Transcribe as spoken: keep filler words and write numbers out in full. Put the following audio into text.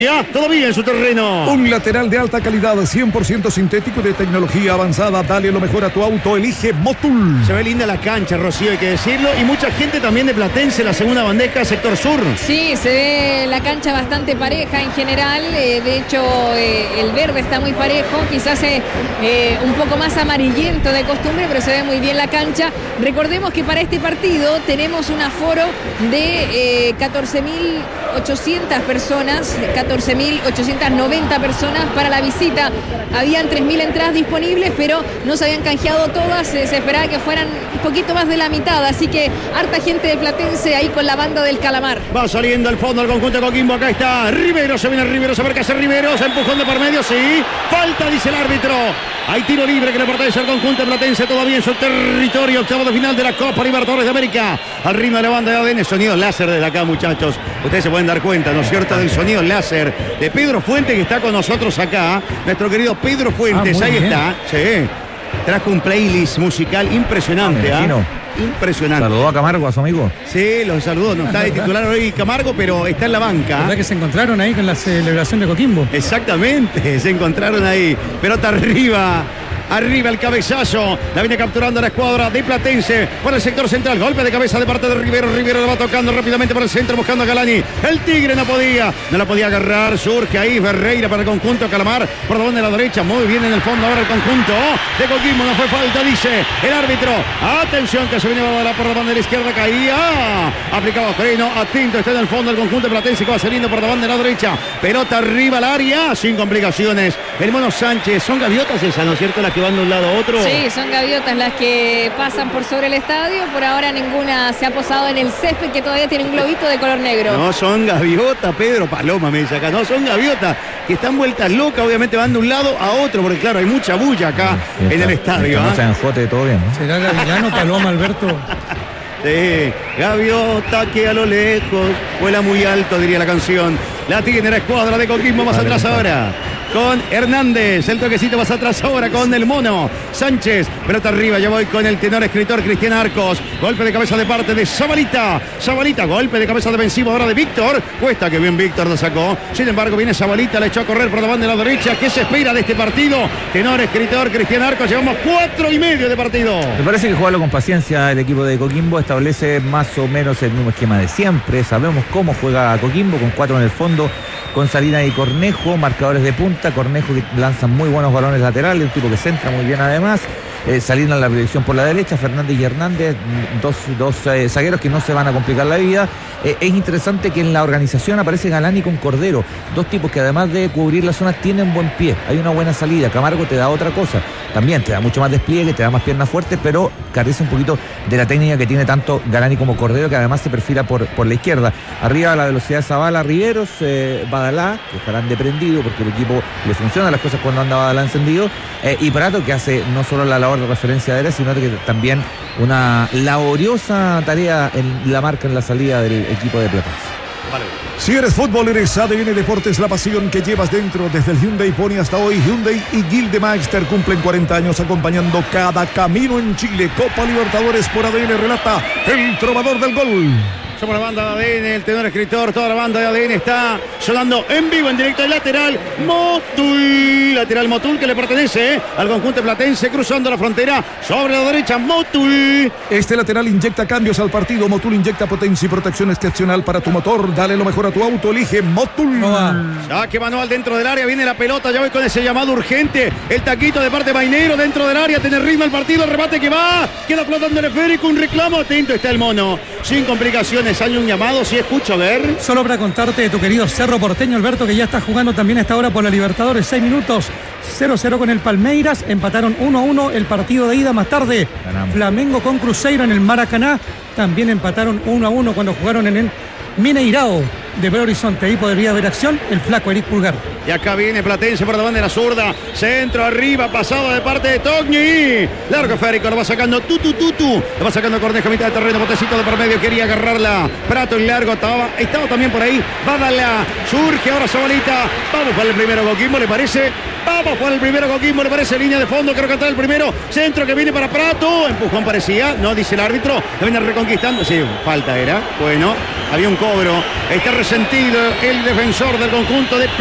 Ya, todavía en su terreno. Un lateral de alta calidad, cien por ciento sintético de tecnología avanzada. Dale lo mejor a tu auto, elige Motul. Se ve linda la cancha, Rocío, hay que decirlo. Y mucha gente también de Platense, la segunda bandeja, sector sur. Sí, se ve la cancha bastante pareja en general. Eh, de hecho, eh, el verde está muy parejo. Quizás eh, eh, un poco más amarillento de costumbre, pero se ve muy bien la cancha. Recordemos que para este partido tenemos un aforo de eh, catorce mil ochocientas personas, catorce mil ochocientas noventa personas para la visita. Habían tres mil entradas disponibles, pero no se habían canjeado todas. Se esperaba que fueran un poquito más de la mitad, así que harta gente de Platense ahí con la banda del Calamar. Va saliendo al fondo el conjunto de Coquimbo. Acá está Rivero, se viene Rivero, a ver qué hace Rivero, se empujón de por medio, sí, falta, dice el árbitro. Hay tiro libre que le pertenece al conjunto de Platense, todavía en su territorio, octavo de final de la Copa Libertadores de América. Al ritmo de la banda de A D N, sonido láser desde acá, muchachos. Ustedes se pueden dar cuenta, ¿no es cierto?, del sonido láser de Pedro Fuentes, que está con nosotros acá. Nuestro querido Pedro Fuentes, ah, ahí bien. Está. Sí. Trajo un playlist musical impresionante, ¿ah? ¿eh? Impresionante. ¿Saludó a Camargo, a su amigo? Sí, lo saludó. No está de titular hoy Camargo, pero está en la banca. ¿Verdad que se encontraron ahí con la celebración de Coquimbo? Exactamente, se encontraron ahí. Pelota arriba. Arriba el cabezazo, la viene capturando la escuadra de Platense por el sector central. Golpe de cabeza de parte de Rivero. Rivero la va tocando rápidamente por el centro, buscando a Galani. El Tigre no podía, no la podía agarrar. Surge ahí Ferreira para el conjunto Calamar. Por donde de la derecha, muy bien en el fondo ahora el conjunto de Coquimbo. No fue falta, dice el árbitro. Atención que se viene a por la banda de la izquierda, caía. Aplicaba freno, atento, está en el fondo el conjunto de Platense que va saliendo por la banda de la derecha. Pelota arriba al área, sin complicaciones. El Mono Sánchez, son gaviotas esas, ¿no es cierto? Las que van de un lado a otro. Sí, son gaviotas las que pasan por sobre el estadio. Por ahora ninguna se ha posado en el césped, que todavía tiene un globito de color negro. No, son gaviotas, Pedro Paloma me dice acá. No, son gaviotas que están vueltas locas, obviamente van de un lado a otro, porque claro, hay mucha bulla acá sí, en el estadio. No se enfote, todo bien, ¿no? ¿Será Gavilano, Paloma, Alberto? Sí, gaviota que a lo lejos vuela muy alto, diría la canción. La tiene la escuadra de Coquimbo, más atrás ahora con Hernández, el toquecito más atrás ahora con el Mono Sánchez, pelota arriba, ya voy con el tenor escritor Cristian Arcos, golpe de cabeza de parte de Zabalita, Zabalita, golpe de cabeza defensivo ahora de Víctor, cuesta que bien Víctor lo sacó, sin embargo viene Zabalita, le echó a correr por la banda de la derecha. ¿Qué se espera de este partido? Tenor escritor Cristian Arcos, llevamos cuatro y medio de partido. Me parece que jugarlo con paciencia el equipo de Coquimbo, establece más o menos el mismo esquema de siempre, sabemos cómo juega Coquimbo, con cuatro en el fondo, con Salinas y Cornejo, marcadores de punta. Cornejo que lanza muy buenos balones laterales, un tipo que centra muy bien además. Eh, Salinas en la proyección por la derecha, Fernández y Hernández, dos, dos eh, zagueros que no se van a complicar la vida. Eh, es interesante que en la organización aparece Galani con Cordero, dos tipos que además de cubrir la zona tienen buen pie, hay una buena salida. Camargo te da otra cosa, también te da mucho más despliegue, te da más piernas fuertes, pero carece un poquito de la técnica que tiene tanto Galani como Cordero, que además se perfila por, por la izquierda. Arriba a la velocidad de Zavala, Riveros, eh, Badalá, que estarán de prendido porque el equipo le funcionan las cosas cuando anda Badalá encendido, eh, y Prato, que hace no solo la labor de referencia aérea, sino que también una laboriosa tarea en la marca en la salida del equipo de Platense. Vale. Si eres fútbol, eres A D N Deportes, la pasión que llevas dentro. Desde el Hyundai Pony hasta hoy, Hyundai y Gildemeister cumplen cuarenta años acompañando cada camino en Chile. Copa Libertadores por A D N, relata el trovador del gol. Somos la banda de A D N, el tenor escritor, toda la banda de A D N está sonando en vivo, en directo, el lateral Motul, lateral Motul que le pertenece eh, al conjunto platense, cruzando la frontera sobre la derecha, Motul. Este lateral inyecta cambios al partido. Motul inyecta potencia y protección excepcional para tu motor. Dale lo mejor a tu auto, elige Motul. No va. Saque manual dentro del área, viene la pelota, ya voy con ese llamado urgente, el taquito de parte de Mainero dentro del área, tiene ritmo el partido, el remate que va, queda flotando el esférico, un reclamo, atento está el Mono, sin complicaciones. Hay un llamado, si escucho, a ver. Solo para contarte de tu querido Cerro Porteño, Alberto, que ya está jugando también a esta hora por la Libertadores. Seis minutos, cero cero con el Palmeiras. Empataron uno a uno el partido de ida. Más tarde, ganamos. Flamengo con Cruzeiro en el Maracaná. También empataron uno a uno cuando jugaron en el Mineirao de Belo Horizonte. Ahí podría haber acción el flaco Eric Pulgar. Y acá viene Platense por la banda de la zurda. Centro arriba, pasado de parte de Togni. Largo esférico, lo va sacando Tutu Tutu. Lo va sacando Cornejo a mitad de terreno. Botecito de por medio, quería agarrarla. Prato en largo, estaba, estaba también por ahí. Badalá, surge ahora Zabalita. Vamos para el primero Coquimbo, ¿le parece? Vamos para el primero Coquimbo, ¿le parece? Línea de fondo, creo que está el primero. Centro que viene para Prato. Empujón parecía, no dice el árbitro. Lo viene reconquistando. Sí, falta era. Bueno. Había un cobro. Está resentido el defensor del conjunto de